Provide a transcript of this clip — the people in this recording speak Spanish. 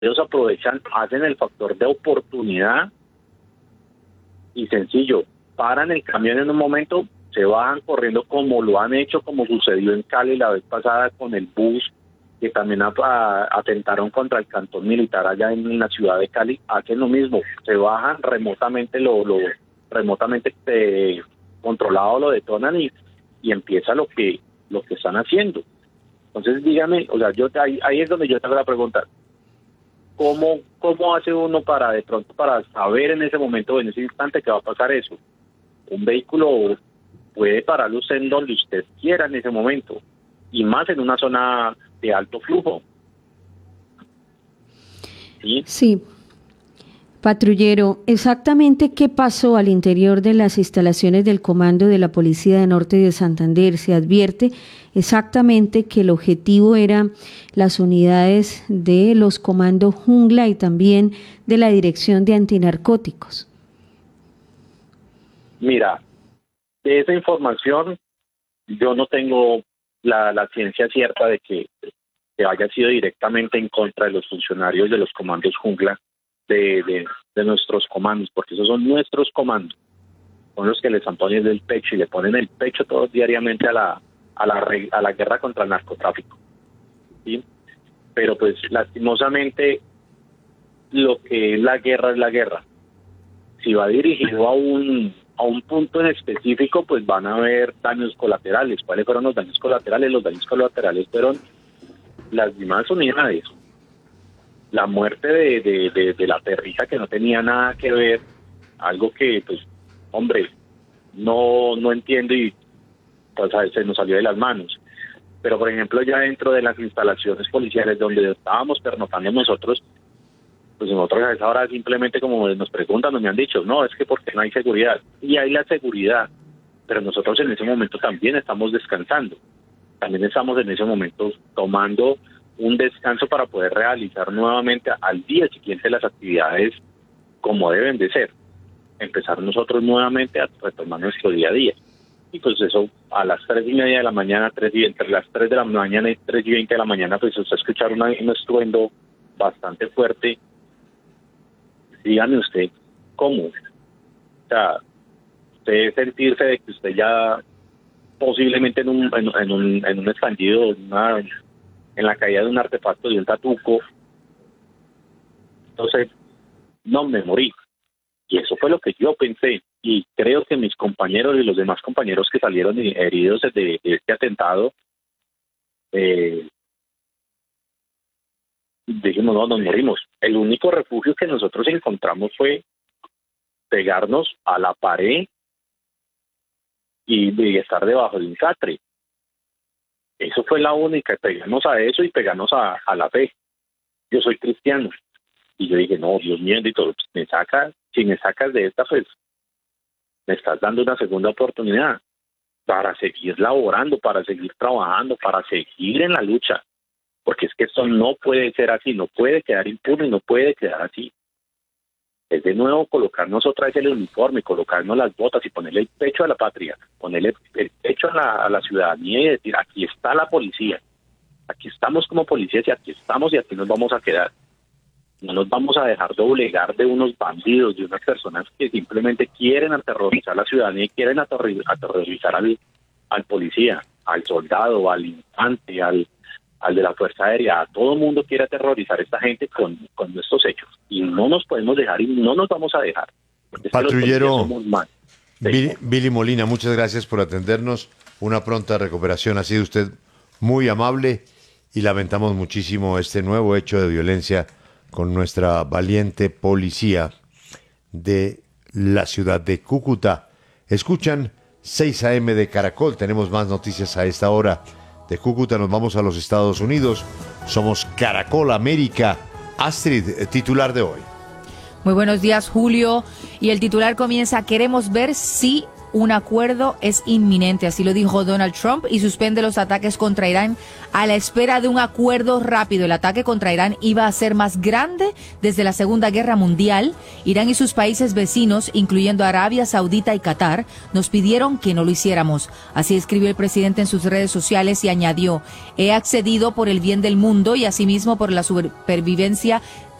Ellos aprovechan, hacen el factor de oportunidad y sencillo, paran el camión en un momento, se bajan corriendo como lo han hecho, como sucedió en Cali la vez pasada con el bus, que también atentaron contra el cantón militar allá en la ciudad de Cali. Hacen lo mismo, se bajan remotamente, remotamente controlado, lo detonan y empieza lo que están haciendo. Entonces dígame, o sea, ahí es donde yo te hago la pregunta, ¿cómo hace uno para de pronto para saber en ese momento, en ese instante, que va a pasar eso? Un vehículo puede pararlo usted en donde usted quiera en ese momento, y más en una zona de alto flujo. ¿Sí? Sí. Patrullero, ¿exactamente qué pasó al interior de las instalaciones del Comando de la Policía de Norte de Santander? Se advierte exactamente que el objetivo eran las unidades de los comandos Jungla y también de la Dirección de Antinarcóticos. Mira, de esa información yo no tengo la ciencia cierta de que haya sido directamente en contra de los funcionarios de los comandos Jungla, de nuestros comandos, porque esos son nuestros comandos, son los que les están poniendo el pecho y le ponen el pecho todos diariamente a la guerra contra el narcotráfico, ¿sí? Pero pues lastimosamente lo que es la guerra es la guerra. Si va dirigido a un punto en específico, pues van a haber daños colaterales. ¿Cuáles fueron los daños colaterales? Los daños colaterales fueron las mismas unidades, la muerte de la perrita que no tenía nada que ver, algo que, pues, hombre, no entiendo y pues se nos salió de las manos. Pero, por ejemplo, ya dentro de las instalaciones policiales donde estábamos pernoctando nosotros, pues nosotros a esa hora simplemente, como nos preguntan, nos me han dicho, no, es que porque no hay seguridad. Y hay la seguridad, pero nosotros en ese momento también estamos descansando. También estamos en ese momento tomando un descanso para poder realizar nuevamente al día siguiente las actividades como deben de ser. Empezar nosotros nuevamente a retomar nuestro día a día. Y pues eso, a las 3:30 de la mañana, entre las 3 de la mañana y 3:20 de la mañana, pues se escuchar un estruendo bastante fuerte. Dígame usted, ¿cómo? O sea, usted sentirse de que usted ya posiblemente en un estallido, en la caída de un artefacto, de un tatuco. Entonces, no, me morí. Y eso fue lo que yo pensé. Y creo que mis compañeros y los demás compañeros que salieron heridos de este atentado, dijimos, no, nos morimos. El único refugio que nosotros encontramos fue pegarnos a la pared y estar debajo de un catre. Eso fue la única, pegarnos a eso y pegarnos a la fe. Yo soy cristiano. Y yo dije, no, Dios mío, si me sacas de esta, pues me estás dando una segunda oportunidad para seguir laborando, para seguir trabajando, para seguir en la lucha. Porque es que esto no puede ser así, no puede quedar impune, no puede quedar así. Es de nuevo colocarnos otra vez el uniforme, colocarnos las botas y ponerle el pecho a la patria, ponerle el pecho a la ciudadanía y decir, aquí está la policía, aquí estamos como policías y aquí estamos y aquí nos vamos a quedar. No nos vamos a dejar doblegar de unos bandidos, de unas personas que simplemente quieren aterrorizar a la ciudadanía y quieren aterrorizar al policía, al soldado, al infante, al de la Fuerza Aérea. A todo mundo quiere aterrorizar a esta gente con estos hechos. Y no nos podemos dejar y no nos vamos a dejar. Patrullero Billy Molina, muchas gracias por atendernos. Una pronta recuperación. Ha sido usted muy amable y lamentamos muchísimo este nuevo hecho de violencia con nuestra valiente policía de la ciudad de Cúcuta. Escuchan 6 AM de Caracol. Tenemos más noticias a esta hora. De Cúcuta nos vamos a los Estados Unidos. Somos Caracol América. Astrid, titular de hoy. Muy buenos días, Julio. Y el titular comienza: queremos ver si un acuerdo es inminente, así lo dijo Donald Trump, y suspende los ataques contra Irán a la espera de un acuerdo rápido. El ataque contra Irán iba a ser más grande desde la Segunda Guerra Mundial. Irán y sus países vecinos, incluyendo Arabia Saudita y Qatar, nos pidieron que no lo hiciéramos. Así escribió el presidente en sus redes sociales y añadió: he accedido por el bien del mundo y asimismo por la supervivencia